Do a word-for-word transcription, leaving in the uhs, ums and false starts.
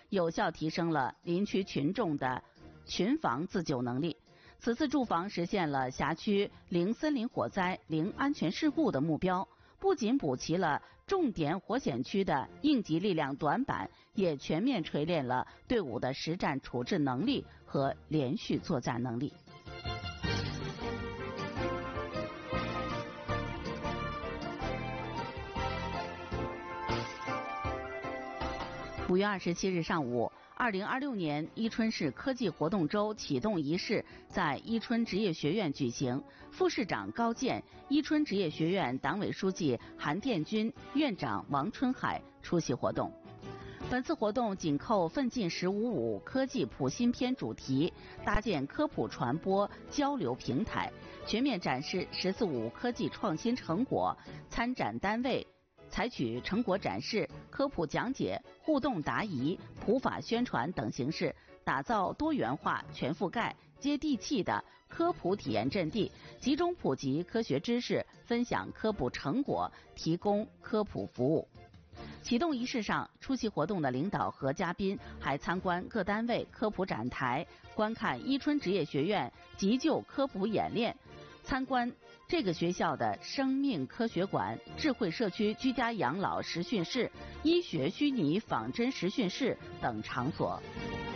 有效提升了林区群众的群防自救能力。此次驻防实现了辖区零森林火灾、零安全事故的目标，不仅补齐了重点火险区的应急力量短板，也全面锤炼了队伍的实战处置能力和连续作战能力。五月二十七日上午，二零二六年伊春市科技活动周启动仪式在伊春职业学院举行，副市长高健、伊春职业学院党委书记韩殿军、院长王春海出席活动。本次活动紧扣奋进“十五五”科技普新篇主题，搭建科普传播交流平台，全面展示“十四五”科技创新成果。参展单位采取成果展示、科普讲解、互动答疑、普法宣传等形式，打造多元化、全覆盖、接地气的科普体验阵地，集中普及科学知识，分享科普成果，提供科普服务。启动仪式上，出席活动的领导和嘉宾还参观各单位科普展台，观看伊春职业学院急救科普演练，参观这个学校的生命科学馆、智慧社区居家养老实训室、医学虚拟仿真实训室等场所。